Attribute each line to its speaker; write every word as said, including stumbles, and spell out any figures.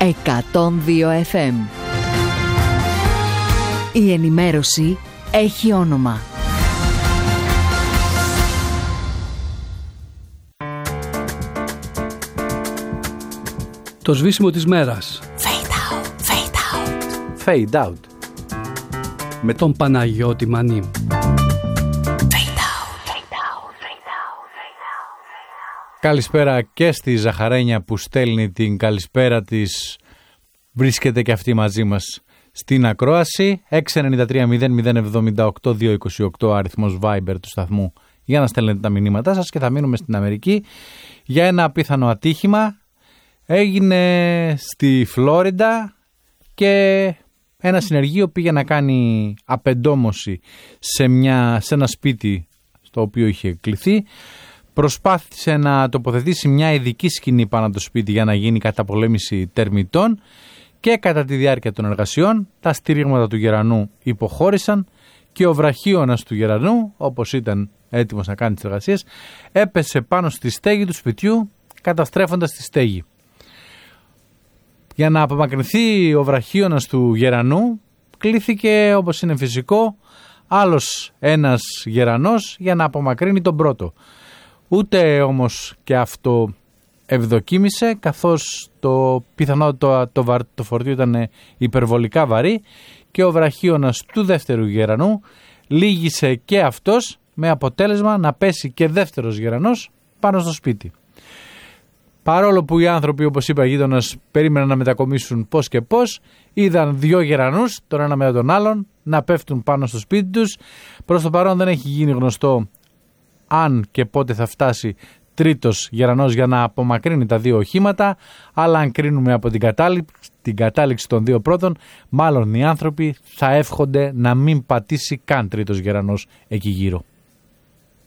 Speaker 1: εκατόν δύο εφ εμ. Η ενημέρωση έχει όνομα.
Speaker 2: Το σβήσιμο της μέρας.
Speaker 1: Fade out, fade out.
Speaker 3: Fade out.
Speaker 2: Με τον Παναγιώτη Μανί.
Speaker 3: Καλησπέρα και στη Ζαχαρένια που στέλνει την καλησπέρα της. Βρίσκεται και αυτή μαζί μας στην ακρόαση. έξι εννιά τρία μηδέν μηδέν εβδομήντα οκτώ διακόσια είκοσι οκτώ αριθμός Viber του σταθμού για να στέλνετε τα μηνύματά σας. Και θα μείνουμε στην Αμερική για ένα απίθανο ατύχημα. Έγινε στη Φλόριντα και ένα συνεργείο πήγε να κάνει απεντόμωση σε, μια, σε ένα σπίτι στο οποίο είχε κληθεί. Προσπάθησε να τοποθετήσει μια ειδική σκηνή πάνω από το σπίτι για να γίνει καταπολέμηση τερμιτών και κατά τη διάρκεια των εργασιών τα στήριγματα του γερανού υποχώρησαν και ο βραχίωνας του γερανού, όπως ήταν έτοιμος να κάνει τις εργασίες, έπεσε πάνω στη στέγη του σπιτιού καταστρέφοντας τη στέγη. Για να απομακρυνθεί ο βραχίωνας του γερανού κλήθηκε, όπως είναι φυσικό, άλλος ένας γερανός για να απομακρύνει τον πρώτο. Ούτε όμως και αυτό ευδοκίμησε, καθώς το πιθανό το, το, το, το φορτίο ήταν υπερβολικά βαρύ και ο βραχίωνας του δεύτερου γερανού λύγησε και αυτός, με αποτέλεσμα να πέσει και δεύτερος γερανός πάνω στο σπίτι. Παρόλο που οι άνθρωποι, όπως είπα, γείτονας περίμεναν να μετακομίσουν πώς και πώς, είδαν δύο γερανούς, τον ένα μετά τον άλλον, να πέφτουν πάνω στο σπίτι τους. Προς το παρόν δεν έχει γίνει γνωστό αν και πότε θα φτάσει τρίτος γερανός για να απομακρύνει τα δύο οχήματα, αλλά αν κρίνουμε από την κατάληξη, την κατάληξη των δύο πρώτων, μάλλον οι άνθρωποι θα εύχονται να μην πατήσει καν τρίτος γερανός εκεί γύρω.